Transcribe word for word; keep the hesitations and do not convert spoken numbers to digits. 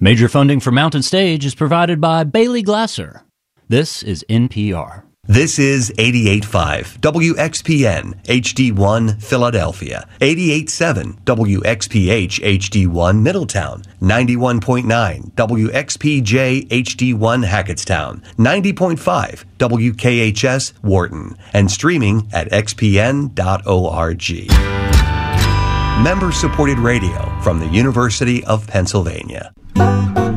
Major funding for Mountain Stage is provided by Bailey Glasser. This is N P R. This is eighty-eight point five W X P N H D one Philadelphia, eighty-eight point seven W X P H H D one Middletown, ninety-one point nine W X P J H D one Hackettstown, ninety point five W K H S Wharton, and streaming at x p n dot org. Member-supported radio from the University of Pennsylvania.